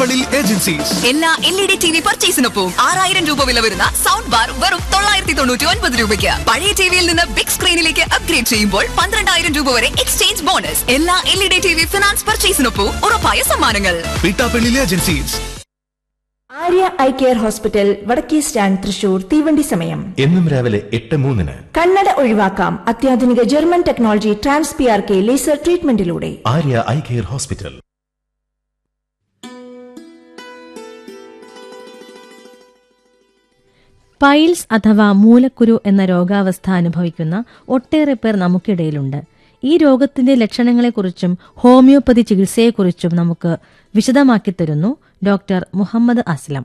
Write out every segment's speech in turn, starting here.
Agencies എല്ലാ LED TV പർച്ചേസിനൊപ്പം 6000 രൂപ വില വരുന്ന സൗണ്ട് ബാർ വെറും 999 രൂപയ്ക്ക്. പഴയ ടിവിയിൽ നിന്ന് ബിഗ് സ്ക്രീനിലേക്ക് അപ്ഗ്രേഡ് ചെയ്യുമ്പോൾ 12000 രൂപ വരെ എക്സ്ചേഞ്ച് ബോണസ്. എല്ലാ LED TV ഫിനാൻസ് പർച്ചേസിനൊപ്പം ഉറപ്പായ സമ്മാനങ്ങൾ. Pittappilly agencies. Arya eye care hospital, വടക്കേ സ്റ്റാൻഡ്, തൃശൂർ. തീവണ്ടി സമയം എന്നും രാവിലെ 8:03. കണ്ണട ഒഴിവാക്കാം അത്യാധുനിക German technology TransPRK laser ട്രീറ്റ്മെന്റിലൂടെ. Arya eye care hospital. Piles അഥവാ മൂലക്കുരു എന്ന രോഗാവസ്ഥ അനുഭവിക്കുന്ന ഒട്ടേറെ പേർ നമുക്കിടയിലുണ്ട്. ഈ രോഗത്തിന്റെ ലക്ഷണങ്ങളെക്കുറിച്ചും ഹോമിയോപ്പതി ചികിത്സയെക്കുറിച്ചും നമുക്ക് വിശദമാക്കി തരുന്നു ഡോക്ടർ മുഹമ്മദ് അസ്ലം.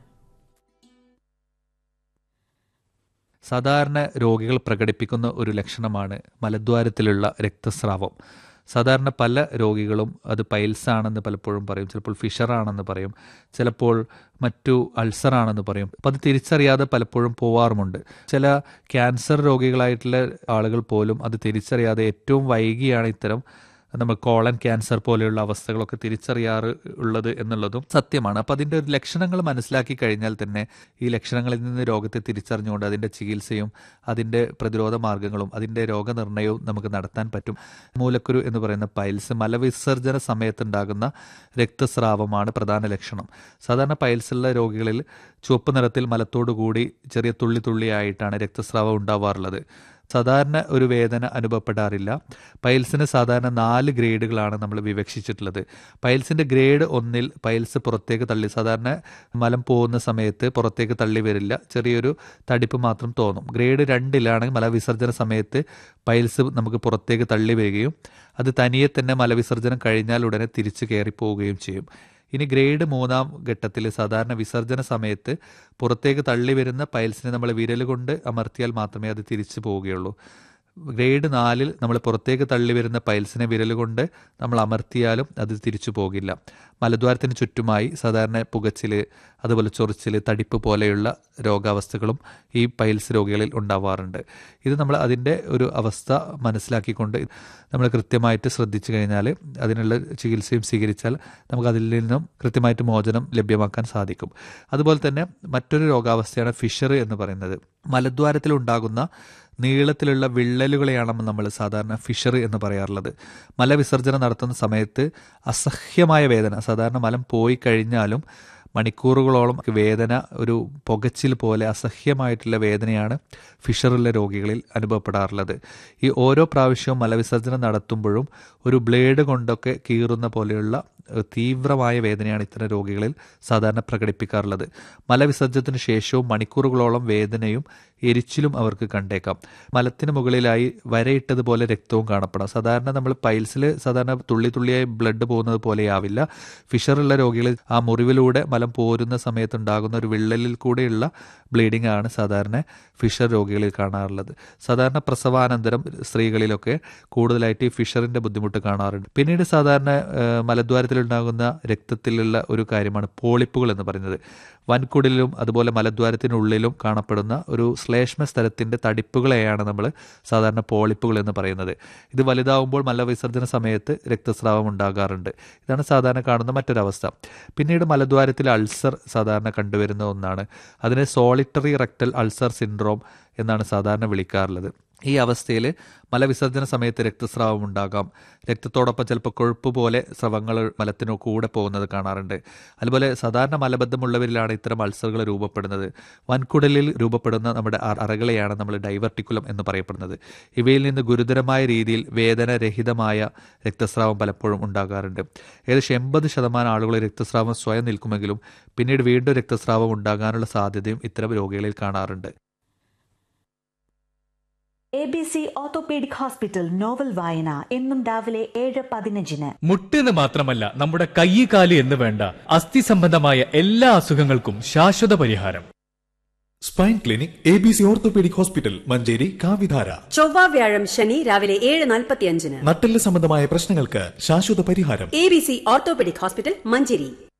സാധാരണ രോഗികൾ പ്രകടിപ്പിക്കുന്ന ഒരു ലക്ഷണമാണ് മലദ്വാരത്തിലുള്ള രക്തസ്രാവം. സാധാരണ പല രോഗികളും അത് പൈൽസ് ആണെന്ന് പലപ്പോഴും പറയും, ചിലപ്പോൾ ഫിഷറാണെന്ന് പറയും, ചിലപ്പോൾ മറ്റു അൾസറാണെന്ന് പറയും. അപ്പം അത് തിരിച്ചറിയാതെ പലപ്പോഴും പോവാറുമുണ്ട്. ചില ക്യാൻസർ രോഗികളായിട്ടുള്ള ആളുകൾ പോലും അത് തിരിച്ചറിയാതെ ഏറ്റവും വൈകിയാണ് ഇത്തരം നമ്മൾ കോളൻ ക്യാൻസർ പോലെയുള്ള അവസ്ഥകളൊക്കെ തിരിച്ചറിയാറ് ഉള്ളത് എന്നുള്ളതും സത്യമാണ്. അപ്പം അതിൻ്റെ ഒരു ലക്ഷണങ്ങൾ മനസ്സിലാക്കി കഴിഞ്ഞാൽ തന്നെ ഈ ലക്ഷണങ്ങളിൽ നിന്ന് രോഗത്തെ തിരിച്ചറിഞ്ഞുകൊണ്ട് അതിൻ്റെ ചികിത്സയും അതിൻ്റെ പ്രതിരോധ മാർഗങ്ങളും അതിൻ്റെ രോഗനിർണയവും നമുക്ക് നടത്താൻ പറ്റും. മൂലക്കുരു എന്ന് പറയുന്ന പൈൽസ് മലവിസർജന സമയത്തുണ്ടാകുന്ന രക്തസ്രാവമാണ് പ്രധാന ലക്ഷണം. സാധാരണ പൈൽസുള്ള രോഗികളിൽ ചുവപ്പ് നിറത്തിൽ മലത്തോടുകൂടി ചെറിയ തുള്ളി തുള്ളിയായിട്ടാണ് രക്തസ്രാവം ഉണ്ടാവാറുള്ളത്. സാധാരണ ഒരു വേദന അനുഭവപ്പെടാറില്ല. പൈൽസിന് സാധാരണ 4 ഗ്രേഡുകളാണ് നമ്മൾ വിവക്ഷിച്ചിട്ടുള്ളത്. പൈൽസിൻ്റെ ഗ്രേഡ് 1 പൈൽസ് പുറത്തേക്ക് തള്ളി, സാധാരണ മലം പോകുന്ന സമയത്ത് പുറത്തേക്ക് തള്ളി വരില്ല, ചെറിയൊരു തടിപ്പ് മാത്രം തോന്നും. ഗ്രേഡ് 2 മലവിസർജന സമയത്ത് പൈൽസ് നമുക്ക് പുറത്തേക്ക് തള്ളി വരികയും അത് തനിയെ തന്നെ മലവിസർജനം കഴിഞ്ഞാൽ ഉടനെ തിരിച്ചു കയറിപ്പോവുകയും ചെയ്യും. ഇനി ഗ്രേഡ് 3 ഘട്ടത്തിൽ സാധാരണ വിസർജന സമയത്ത് പുറത്തേക്ക് തള്ളി വരുന്ന പൈൽസിനെ നമ്മൾ വിരൽ കൊണ്ട് അമർത്തിയാൽ മാത്രമേ അത് തിരിച്ചു പോവുകയുള്ളൂ. ഗ്രേഡ് 4 നമ്മൾ പുറത്തേക്ക് തള്ളി വരുന്ന പൈൽസിനെ വിരൽ കൊണ്ട് നമ്മൾ അമർത്തിയാലും അത് തിരിച്ചു പോകില്ല. മലദ്വാരത്തിന് ചുറ്റുമായി സാധാരണ പുകച്ചിൽ, അതുപോലെ ചൊറിച്ചിൽ, തടിപ്പ് പോലെയുള്ള രോഗാവസ്ഥകളും ഈ പൈൽസ് രോഗികളിൽ ഉണ്ടാവാറുണ്ട്. ഇത് നമ്മൾ അതിൻ്റെ ഒരു അവസ്ഥ മനസ്സിലാക്കിക്കൊണ്ട് നമ്മൾ കൃത്യമായിട്ട് ശ്രദ്ധിച്ചു കഴിഞ്ഞാൽ അതിനുള്ള ചികിത്സയും സ്വീകരിച്ചാൽ നമുക്ക് അതിൽ നിന്നും കൃത്യമായിട്ട് മോചനം ലഭ്യമാക്കാൻ സാധിക്കും. അതുപോലെ തന്നെ മറ്റൊരു രോഗാവസ്ഥയാണ് ഫിഷർ എന്ന് പറയുന്നത്. മലദ്വാരത്തിലുണ്ടാകുന്ന നീളത്തിലുള്ള വിള്ളലുകളെയാണ് നമ്മൾ സാധാരണ ഫിഷർ എന്ന് പറയാറുള്ളത്. മലവിസർജനം നടത്തുന്ന സമയത്ത് അസഹ്യമായ വേദന, സാധാരണ മലം പോയി കഴിഞ്ഞാലും മണിക്കൂറുകളോളം വേദന, ഒരു പുകച്ചിൽ പോലെ അസഹ്യമായിട്ടുള്ള വേദനയാണ് ഫിഷറുള്ള രോഗികളിൽ അനുഭവപ്പെടാറുള്ളത്. ഈ ഓരോ പ്രാവശ്യവും മലവിസർജനം നടത്തുമ്പോഴും ഒരു ബ്ലേഡ് കൊണ്ടൊക്കെ കീറുന്ന പോലെയുള്ള തീവ്രമായ വേദനയാണ് ഇത്തരം രോഗികളിൽ സാധാരണ പ്രകടിപ്പിക്കാറുള്ളത്. മലവിസർജനത്തിന് ശേഷവും മണിക്കൂറുകളോളം വേദനയും എരിച്ചിലും അവർക്ക് കണ്ടേക്കാം. മലത്തിന് മുകളിലായി വരയിട്ടതുപോലെ രക്തവും കാണപ്പെടാം. സാധാരണ നമ്മൾ പൈൽസിൽ സാധാരണ തുള്ളി തുള്ളിയായി ബ്ലഡ് പോകുന്നത് പോലെയാവില്ല. ഫിഷറുള്ള രോഗികളിൽ ആ മുറിവിലൂടെ മലം പോരുന്ന സമയത്തുണ്ടാകുന്ന ഒരു വിള്ളലിൽ കൂടെയുള്ള ബ്ലീഡിംഗ് ആണ് സാധാരണ ഫിഷർ രോഗികളിൽ കാണാറുള്ളത്. സാധാരണ പ്രസവാനന്തരം സ്ത്രീകളിലൊക്കെ കൂടുതലായിട്ട് ഈ ഫിഷറിൻ്റെ ബുദ്ധിമുട്ട് കാണാറുണ്ട്. പിന്നീട് സാധാരണ മലദ്വാരത്തിലുണ്ടാകുന്ന രക്തത്തിലുള്ള ഒരു കാര്യമാണ് പോളിപ്പുകൾ എന്ന് പറയുന്നത്. വൻകുടലിലും അതുപോലെ മലദ്വാരത്തിനുള്ളിലും കാണപ്പെടുന്ന ഒരു ശ്ലേഷ്മ സ്ഥലത്തിൻ്റെ തടിപ്പുകളെയാണ് നമ്മൾ സാധാരണ പോളിപ്പുകൾ എന്ന് പറയുന്നത്. ഇത് വലുതാവുമ്പോൾ മലവിസർജന സമയത്ത് രക്തസ്രാവം ഉണ്ടാകാറുണ്ട്. ഇതാണ് സാധാരണ കാണുന്ന മറ്റൊരവസ്ഥ. പിന്നീട് മലദ്വാരത്തിൽ അൾസർ സാധാരണ കണ്ടുവരുന്ന ഒന്നാണ്. അതിനെ സോളിറ്ററി റെക്ടൽ അൾസർ സിൻഡ്രോം എന്നാണ് സാധാരണ വിളിക്കാറുള്ളത്. ഈ അവസ്ഥയിൽ മലവിസർജന സമയത്ത് രക്തസ്രാവം ഉണ്ടാകാം. രക്തത്തോടൊപ്പം ചിലപ്പോൾ കൊഴുപ്പ് പോലെ സ്രവങ്ങൾ മലത്തിനു കൂടെ പോകുന്നത് കാണാറുണ്ട്. അതുപോലെ സാധാരണ മലബന്ധമുള്ളവരിലാണ് ഇത്തരം അൾസറുകൾ രൂപപ്പെടുന്നത്. വൻകുടലിൽ രൂപപ്പെടുന്ന നമ്മുടെ അറകളെയാണ് നമ്മൾ ഡൈവർട്ടിക്കുലം എന്ന് പറയപ്പെടുന്നത്. ഇവയിൽ നിന്ന് ഗുരുതരമായ രീതിയിൽ വേദനരഹിതമായ രക്തസ്രാവം പലപ്പോഴും ഉണ്ടാകാറുണ്ട്. ഏകദേശം 80% ആളുകൾ രക്തസ്രാവം സ്വയം നിൽക്കുമെങ്കിലും പിന്നീട് വീണ്ടും രക്തസ്രാവം ഉണ്ടാകാനുള്ള സാധ്യതയും ഇത്തരം രോഗികളിൽ കാണാറുണ്ട്. ABC ഓർത്തോപീഡിക് ഹോസ്പിറ്റൽ നോവൽ വായന എന്നും രാവിലെ 7:15. മുട്ടെന്ന് മാത്രമല്ല, നമ്മുടെ കൈ, കാല് എന്ന് വേണ്ട അസ്ഥി സംബന്ധമായ എല്ലാ അസുഖങ്ങൾക്കും ശാശ്വത പരിഹാരം. Spine clinic ABC orthopaedic hospital, Manjeri, കാവിധാര. ചൊവ്വ, വ്യാഴം, ശനി രാവിലെ 7:45. നട്ടെല്ല് സംബന്ധമായ പ്രശ്നങ്ങൾക്ക് ശാശ്വത പരിഹാരം. ABC orthopaedic hospital, Manjeri.